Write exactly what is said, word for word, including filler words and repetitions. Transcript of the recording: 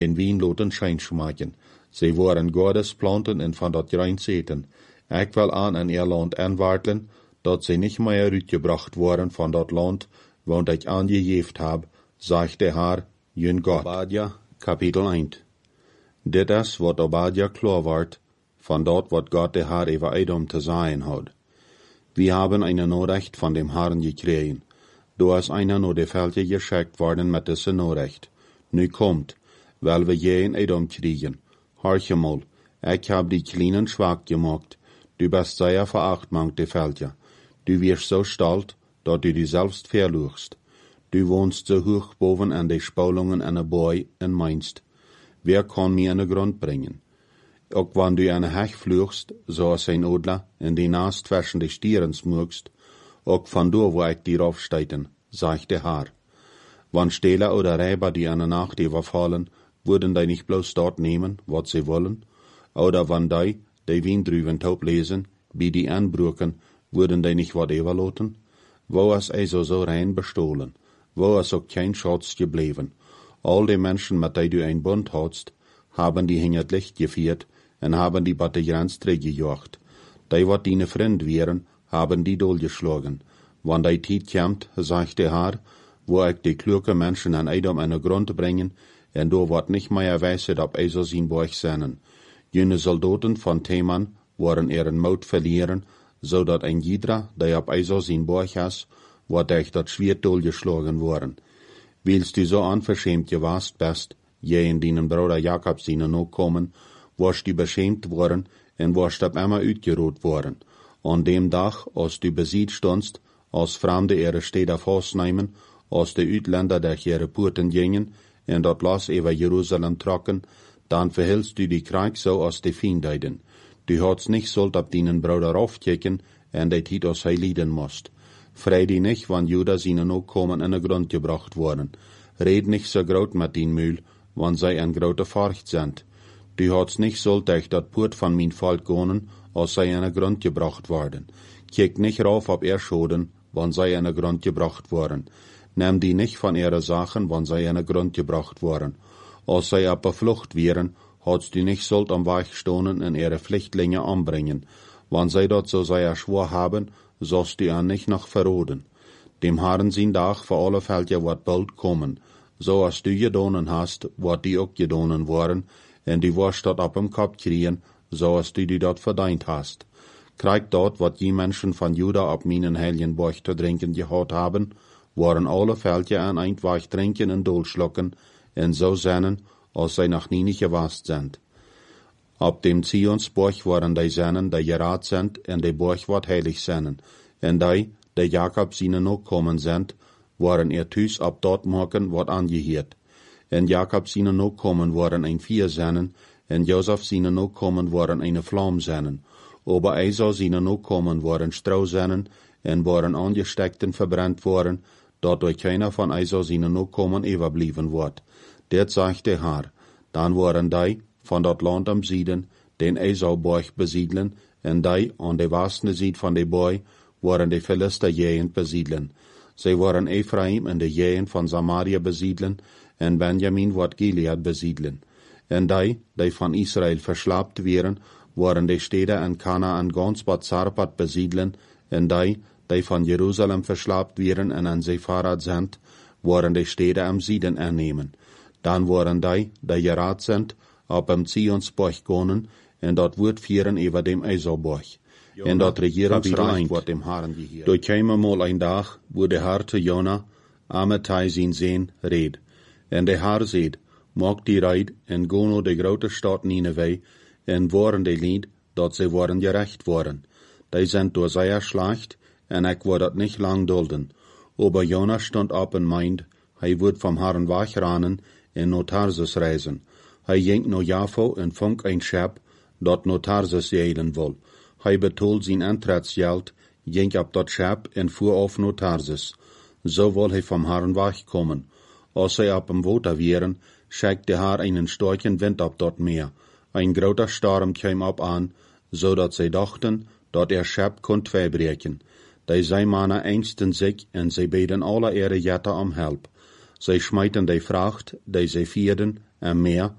in Wienloten scheinschmaken. Sie waren Gottes planten en van dat rein zeten. Ik wil aan in ihr Land aanwarten, dat sie nicht mehr uitgebracht worden van dat Land, want ik aangegeven heb, sagt der Herr, jün Gott. Obadja, Kapitel eins. Dit is wat Obadja klar wordt, van dat wat Gott der Herr über Edom te sagen hat. Wir haben eine Nachricht von dem Herrn gekriegt. Du hast einer nur de Felge geschickt worden mit dieser Nachricht. Nu kommt, weil wir je in Edom kriegen. Horche mal, ich hab die Kleinen schwach gemacht. Du bist sehr verachtmangt, de Felge. Du wirst so stolz, dat du dich selbst verluchst. Du wohnst so hoch boven an de Spalungen an der Boy en meinst, wer kann mir an den Grund bringen? Auch wenn du an Hech fluchst, so als ein Odler, in die Nast zwischen de Stieren smugst, auch von du, wo ich dir aufsteiten, sagt der Herr. Wann Stähler oder Räber, die an der Nacht überfallen, würden die nicht bloß dort nehmen, was sie wollen? Oder wann die, die Wien drüben taub lesen, wie die anbrücken, würden die nicht wat überloten? Wo ist also so rein bestohlen? Wo ist auch kein Schatz geblieben? All die Menschen, mit denen du ein Bund hast, haben die hinter Licht geführt und haben die Bataillons gejocht. Die, wat deine Freund wären, haben die durchgeschlagen. Wann die Zeit kommt, sagt der Herr, wo ich die kluge Menschen an Edom an den Grund bringen, und du wat nicht mehr weißet, ob also sein Borch seinen. Jene Soldaten von Teman waren ihren Mut verlieren, so dat ein jeder, der ob also sein Borch has, wat euch dat Schwert durchgeschlagen worden. Willst du so unverschämt gewast bist, je in deinen Bruder Jakob seinen noch kommen, warst du beschämt worden, und warst ab immer uitgeruht worden. An dem Tag, als du besiegt stundst, als Fremde ihre Städte festnehmen, als die Utländer durch ihre Porten gingen, und dat Los über Jerusalem trocken, dann verhältst du die Krieg so als die Fiendeiden. Du hast nicht sollt ab deinen Bruder aufkicken, und die Tit aus leiden musst. Frei die nicht, wann Juda seine noch kommen in den Grund gebracht worden. Red nicht so groot mit den Mühl, wann sie ein grote Furcht sind. Du hast nicht sollt euch dat Port von mein Volk gehen, als sie in den Grund gebracht worden. Kiek nicht rauf ab ihr Schoden, wann sie in den Grund gebracht worden. Nimm die nicht von ihre Sachen, wann sie in den Grund gebracht worden. Als sie ab der Flucht wären, hast du nicht sollt am Weich stohnen und ihre Flüchtlinge anbringen. Wann sie dort so sehr schwor haben, sollst du an nicht noch verroden. Dem Herrn sein Tag für alle Fälle wat bald kommen. So als du gedonen hast, wat die auch gedonen waren, und die wirst dort ab im Kopf kriegen, so als du die dort verdient hast. Krieg dort, wat die Menschen von Juda ab meinen heiligen Borch zu trinken gehabt haben, waren alle Fälle an ein Weich trinken und durchschlucken, und so sennen, als sie noch nie nicht gewasst sind. Ab dem Zionsborch waren die Sennen, die gerat sind, und die Borch wat heilig sennen. Und die, die Jakob seine noch kommen sind, waren ihr Tüs ab dort morgen wat angehiert. Und Jakob seine noch kommen waren ein vier Sennen, und Josef seine noch kommen waren eine Flamme Sennen. Aber Esau seine noch kommen waren Strausennen, und waren angesteckt und verbrannt worden, dort durch keiner von Esau seine noch kommen überblieben wird. Det sagt der Herr. Dann waren die, von dat Land am Süden, den Esau-Borch besiedeln, und die, an der westlichen Seite von der Boy, waren die Philister Gegend besiedeln. Sie waren Ephraim in der Gegend von Samaria besiedeln, und Benjamin wird Gilead besiedeln. Und die, die von Israel verschleppt wären, waren die Städte in Kanaan ganz Bad Zarpat besiedeln, und die, die von Jerusalem verschleppt wären und an Sepharad sind, waren die Städte am Süden annehmen. Dann waren die, die gerat sind, ab am Zionsborch gehen, und dort wird führen über dem Esau-Borch. Und dort Regierungsreich wird dem Herrn gehört. Durch käme mal ein Tag, wo der Herr zu Jona, Amittai sein Sehn, red. Und der Herr seht, mag die Reit, und gono de grote Stadt Nineveh, und waren die Lied, dort sie waren gerecht worden. Die sind durch sehr schlecht, und ich war dort nicht lang dulden. Aber Jona stand ab und meint, er wird vom Herrn wegrennen, in no Tarsus reisen. Er ging no Jaffo und funk ein Schab, dort no Tarsus jelen woll. Er betol sein Antrittsgeld, ging ab dort Schab und fuhr auf no Tarsus. So woll er vom Herrn wegkommen. Als er ab dem Water wären, schickt der Herr einen starken Wind ab dort Meer. Ein großer Sturm kam ab an, so dat sie dachten, dat er Schab konnt verbrechen. Die sei Männer ängsten sich, und sie beten alle ihre Jette um Help. Sie schmeiten die Fracht, die sie vierden, en meer